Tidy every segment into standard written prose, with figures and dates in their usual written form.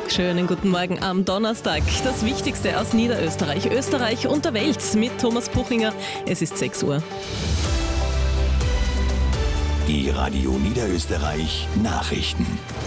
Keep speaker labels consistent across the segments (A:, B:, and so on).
A: Schönen guten Morgen am Donnerstag. Das Wichtigste aus Niederösterreich, Österreich und der Welt mit Thomas Puchinger. Es ist 6 Uhr.
B: Die Radio Niederösterreich Nachrichten.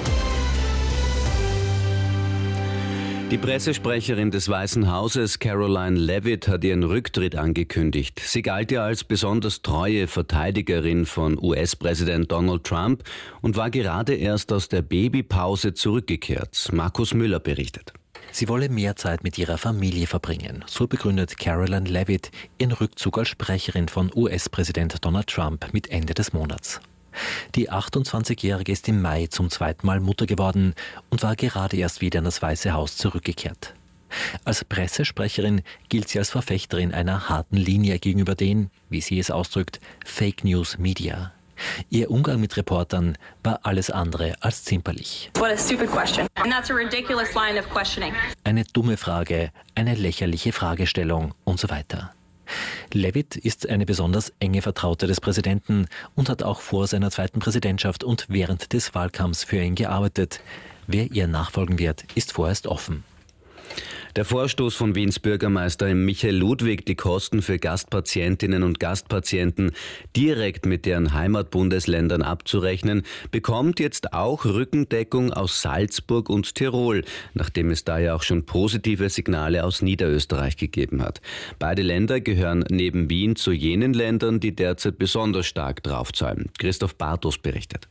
C: Die Pressesprecherin des Weißen Hauses, Caroline Leavitt, hat ihren Rücktritt angekündigt. Sie galt ja als besonders treue Verteidigerin von US-Präsident Donald Trump und war gerade erst aus der Babypause zurückgekehrt. Markus Müller berichtet.
D: Sie wolle mehr Zeit mit ihrer Familie verbringen. So begründet Caroline Leavitt ihren Rückzug als Sprecherin von US-Präsident Donald Trump mit Ende des Monats. Die 28-Jährige ist im Mai zum zweiten Mal Mutter geworden und war gerade erst wieder in das Weiße Haus zurückgekehrt. Als Pressesprecherin gilt sie als Verfechterin einer harten Linie gegenüber den, wie sie es ausdrückt, Fake News Media. Ihr Umgang mit Reportern war alles andere als zimperlich.
E: What a stupid question. And that's a ridiculous line of questioning.
D: Eine dumme Frage, eine lächerliche Fragestellung und so weiter. Leavitt ist eine besonders enge Vertraute des Präsidenten und hat auch vor seiner zweiten Präsidentschaft und während des Wahlkampfs für ihn gearbeitet. Wer ihr nachfolgen wird, ist vorerst offen.
C: Der Vorstoß von Wiens Bürgermeister Michael Ludwig, die Kosten für Gastpatientinnen und Gastpatienten direkt mit deren Heimatbundesländern abzurechnen, bekommt jetzt auch Rückendeckung aus Salzburg und Tirol, nachdem es da ja auch schon positive Signale aus Niederösterreich gegeben hat. Beide Länder gehören neben Wien zu jenen Ländern, die derzeit besonders stark draufzahlen. Christoph Bartos berichtet.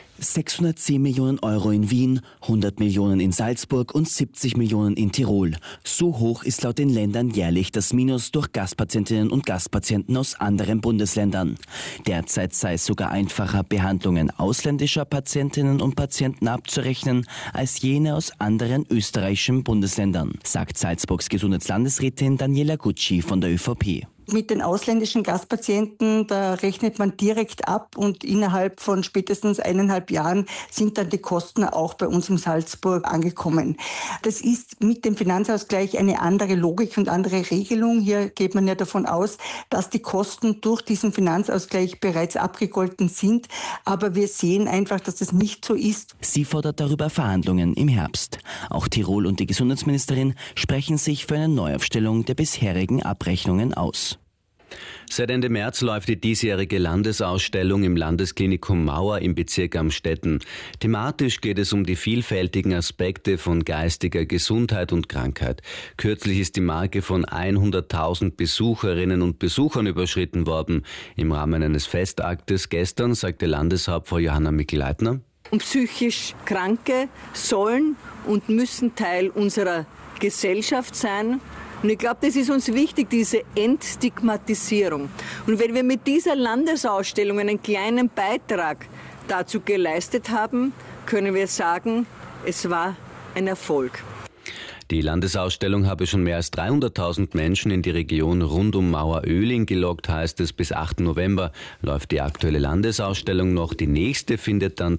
F: 610 Millionen Euro in Wien, 100 Millionen in Salzburg und 70 Millionen in Tirol. So hoch ist laut den Ländern jährlich das Minus durch Gastpatientinnen und Gastpatienten aus anderen Bundesländern. Derzeit sei es sogar einfacher, Behandlungen ausländischer Patientinnen und Patienten abzurechnen, als jene aus anderen österreichischen Bundesländern, sagt Salzburgs Gesundheitslandesrätin Daniela Gucci von der ÖVP.
G: Mit den ausländischen Gastpatienten, da rechnet man direkt ab und innerhalb von spätestens 1,5 Jahren sind dann die Kosten auch bei uns in Salzburg angekommen. Das ist mit dem Finanzausgleich eine andere Logik und andere Regelung. Hier geht man ja davon aus, dass die Kosten durch diesen Finanzausgleich bereits abgegolten sind. Aber wir sehen einfach, dass das nicht so ist.
F: Sie fordert darüber Verhandlungen im Herbst. Auch Tirol und die Gesundheitsministerin sprechen sich für eine Neuaufstellung der bisherigen Abrechnungen aus.
C: Seit Ende März läuft die diesjährige Landesausstellung im Landesklinikum Mauer im Bezirk Amstetten. Thematisch geht es um die vielfältigen Aspekte von geistiger Gesundheit und Krankheit. Kürzlich ist die Marke von 100.000 Besucherinnen und Besuchern überschritten worden. Im Rahmen eines Festaktes gestern sagte Landeshauptfrau Johanna Mikl-Leitner:
H: Und psychisch Kranke sollen und müssen Teil unserer Gesellschaft sein. Und ich glaube, das ist uns wichtig, diese Entstigmatisierung. Und wenn wir mit dieser Landesausstellung einen kleinen Beitrag dazu geleistet haben, können wir sagen, es war ein Erfolg.
C: Die Landesausstellung habe schon mehr als 300.000 Menschen in die Region rund um Mauer-Oehling gelockt, heißt es. Bis 8. November läuft die aktuelle Landesausstellung noch. Die nächste findet dann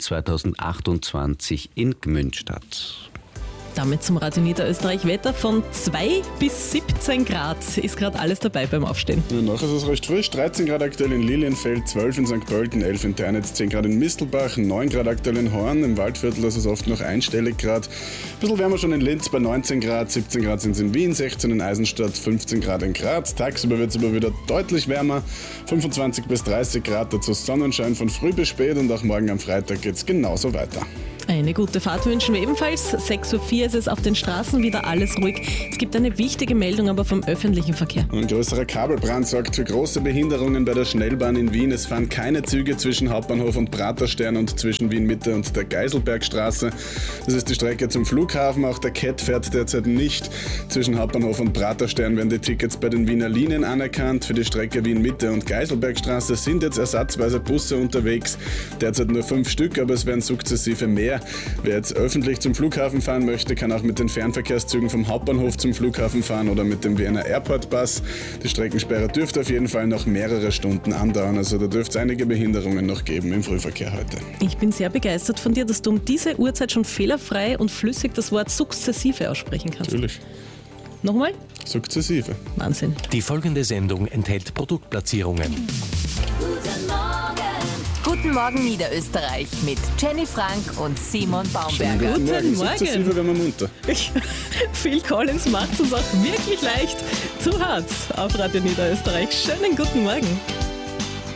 C: 2028 in Gmünd statt.
A: Damit zum Radio Niederösterreich Wetter von 2 bis 17 Grad ist gerade alles dabei beim Aufstehen.
I: Ja, noch ist es recht frisch. 13 Grad aktuell in Lilienfeld, 12 in St. Pölten, 11 in Ternitz, 10 Grad in Mistelbach, 9 Grad aktuell in Horn. Im Waldviertel ist es oft noch einstellig Grad. Ein bisschen wärmer schon in Linz bei 19 Grad, 17 Grad sind es in Wien, 16 in Eisenstadt, 15 Grad in Graz. Tagsüber wird es aber wieder deutlich wärmer, 25 bis 30 Grad, dazu Sonnenschein von früh bis spät und auch morgen am Freitag geht es genauso weiter.
A: Eine gute Fahrt wünschen wir ebenfalls. 6.04 Uhr ist es auf den Straßen wieder alles ruhig. Es gibt eine wichtige Meldung aber vom öffentlichen Verkehr.
I: Ein größerer Kabelbrand sorgt für große Behinderungen bei der Schnellbahn in Wien. Es fahren keine Züge zwischen Hauptbahnhof und Praterstern und zwischen Wien Mitte und der Geiselbergstraße. Das ist die Strecke zum Flughafen. Auch der CET fährt derzeit nicht. Zwischen Hauptbahnhof und Praterstern werden die Tickets bei den Wiener Linien anerkannt. Für die Strecke Wien Mitte und Geiselbergstraße sind jetzt ersatzweise Busse unterwegs. Derzeit nur 5 Stück, aber es werden sukzessive mehr. Wer jetzt öffentlich zum Flughafen fahren möchte, kann auch mit den Fernverkehrszügen vom Hauptbahnhof zum Flughafen fahren oder mit dem Vienna Airport Bus. Die Streckensperre dürfte auf jeden Fall noch mehrere Stunden andauern, also da dürfte es einige Behinderungen noch geben im Frühverkehr heute.
A: Ich bin sehr begeistert von dir, dass du um diese Uhrzeit schon fehlerfrei und flüssig das Wort sukzessive aussprechen kannst.
I: Natürlich.
A: Nochmal?
I: Sukzessive.
A: Wahnsinn.
D: Die folgende Sendung enthält Produktplatzierungen.
J: Guten Morgen. Guten Morgen Niederösterreich mit Jenny Frank und Simon Baumberger.
A: Guten Morgen.
I: Sukzessive werden wir munter.
A: Phil Collins macht es uns auch wirklich leicht. Zu hart auf Radio Niederösterreich. Schönen guten Morgen.